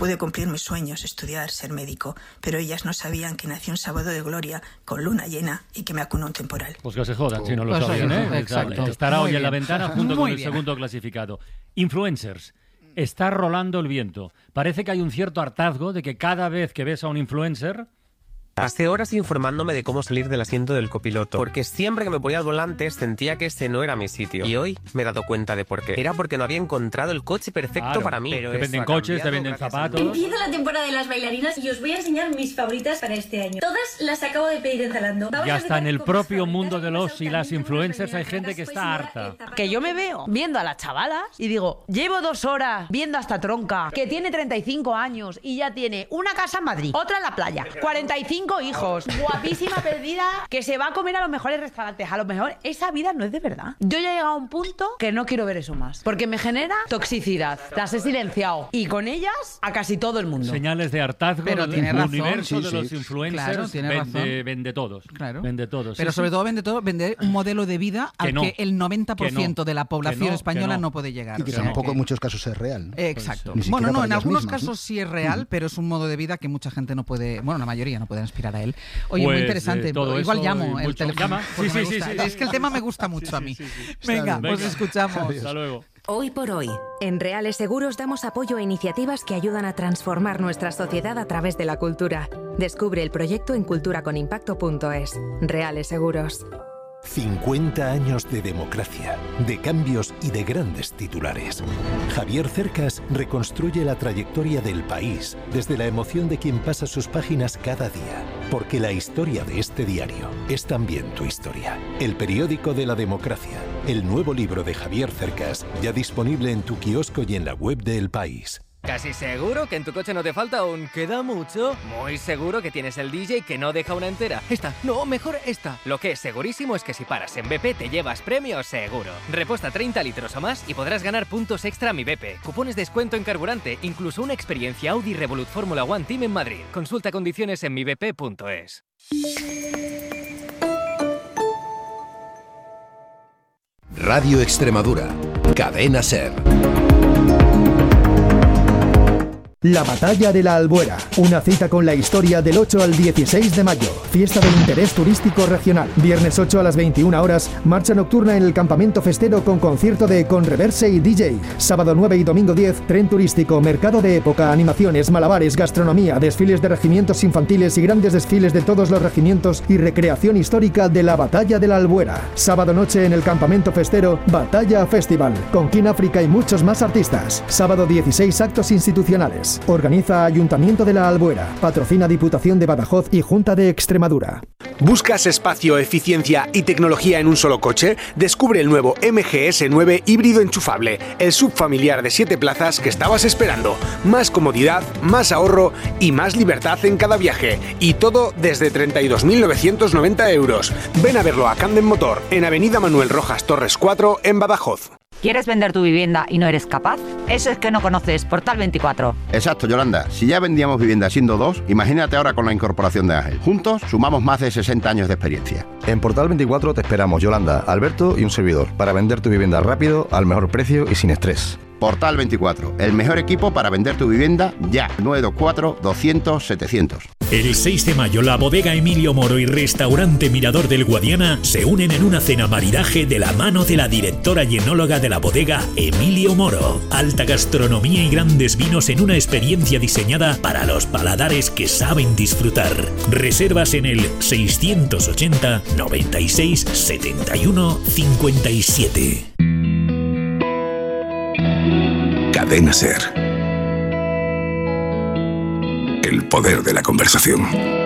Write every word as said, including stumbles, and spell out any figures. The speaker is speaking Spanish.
Pude cumplir mis sueños, estudiar, ser médico, pero ellas no sabían que nací un sábado de gloria con luna llena y que me acunó un temporal. Pues que se jodan, oh. si no lo pues sabían, ¿eh? Exacto. Estará Muy hoy bien. en la ventana junto Muy con el bien. segundo clasificado. Influencers. Está rolando el viento. Parece que hay un cierto hartazgo de que cada vez que ves a un influencer... Pasé horas informándome de cómo salir del asiento del copiloto, porque siempre que me ponía al volante sentía que ese no era mi sitio. Y hoy me he dado cuenta de por qué. Era porque no había encontrado el coche perfecto Claro, para mí. Pero te venden coches, te venden zapatos... Empieza la temporada de las bailarinas y os voy a enseñar mis favoritas para este año. Todas las acabo de pedir en Zalando. Y hasta en el propio mundo de los y las influencers hay gente que está harta. Que yo me veo viendo a las chavalas y digo, llevo dos horas viendo a esta tronca que tiene treinta y cinco años y ya tiene una casa en Madrid, otra en la playa, cuarenta y cinco hijos, guapísima perdida, que se va a comer a los mejores restaurantes. A lo mejor esa vida no es de verdad. Yo ya he llegado a un punto que no quiero ver eso más, porque me genera toxicidad. Las he silenciado y con ellas a casi todo el mundo. Señales de hartazgo. Pero el tiene razón. universo Sí, de sí. los influencers Claro, tiene vende, razón. vende todos. Claro. Vende todos. Pero Sí, sobre sí. todo vende todo, vende un modelo de vida al Que no, que el noventa por ciento que no, de la población que no, española que no. no. puede llegar. Y que O sea tampoco que- en muchos casos es real, ¿no? Exacto. Ni siquiera Bueno, no, para en ellas algunos mismas, ¿no? casos sí es real, pero es un modo de vida que mucha gente no puede, bueno, la mayoría no pueden aspirar a él. Oye, Pues, muy interesante. eh, todo Igual eso llamo y el mucho- teléfono. llama. porque Sí, me sí, sí, gusta. sí, Es sí. que el tema me gusta mucho a mí. Sí, sí, sí. Venga, Está bien. pues escuchamos. Hasta luego. Hoy por hoy, en Reales Seguros damos apoyo a iniciativas que ayudan a transformar nuestra sociedad a través de la cultura. Descubre el proyecto en culturaconimpacto punto es. Reales Seguros. cincuenta años de democracia, de cambios y de grandes titulares. Javier Cercas reconstruye la trayectoria del país desde la emoción de quien pasa sus páginas cada día. Porque la historia de este diario es también tu historia. El periódico de la democracia. El nuevo libro de Javier Cercas, ya disponible en tu kiosco y en la web de El País. ¿Casi seguro que en tu coche no te falta un queda mucho? Muy seguro que tienes el D J que no deja una entera. Esta, no, mejor esta. Lo que es segurísimo es que si paras en B P te llevas premio seguro. Reposta treinta litros o más y podrás ganar puntos extra a Mi B P. Cupones de descuento en carburante, incluso una experiencia Audi Revolut Fórmula One Team en Madrid. Consulta condiciones en mi b p punto es. Radio Extremadura. Cadena SER. La Batalla de la Albuera, una cita con la historia del ocho al dieciséis de mayo, fiesta del interés turístico regional. Viernes ocho a las veintiuna horas, marcha nocturna en el campamento festero con concierto de Conreverse y D J. Sábado nueve y domingo diez, tren turístico, mercado de época, animaciones, malabares, gastronomía, desfiles de regimientos infantiles y grandes desfiles de todos los regimientos y recreación histórica de la Batalla de la Albuera. Sábado noche en el campamento festero, Batalla Festival, con King África y muchos más artistas. Sábado dieciséis, actos institucionales. Organiza Ayuntamiento de la Albuera. Patrocina Diputación de Badajoz y Junta de Extremadura. ¿Buscas espacio, eficiencia y tecnología en un solo coche? Descubre el nuevo M G S nueve híbrido enchufable, el subfamiliar de siete plazas que estabas esperando. Más comodidad, más ahorro y más libertad en cada viaje. Y todo desde treinta y dos mil novecientos noventa euros. Ven a verlo a Candem Motor, en Avenida Manuel Rojas Torres cuatro, en Badajoz. ¿Quieres vender tu vivienda y no eres capaz? Eso es que no conoces Portal veinticuatro. Exacto, Yolanda. Si ya vendíamos vivienda siendo dos, imagínate ahora con la incorporación de Ángel. Juntos sumamos más de sesenta años de experiencia. En Portal veinticuatro te esperamos, Yolanda, Alberto y un servidor, para vender tu vivienda rápido, al mejor precio y sin estrés. Portal veinticuatro, el mejor equipo para vender tu vivienda ya. nueve dos cuatro, doscientos, setecientos. El seis de mayo, la bodega Emilio Moro y restaurante Mirador del Guadiana se unen en una cena maridaje de la mano de la directora y enóloga de la bodega Emilio Moro. Alta gastronomía y grandes vinos en una experiencia diseñada para los paladares que saben disfrutar. Reservas en el seiscientos ochenta, noventa y seis, setenta y uno, cincuenta y siete. Cadena SER. El poder de la conversación.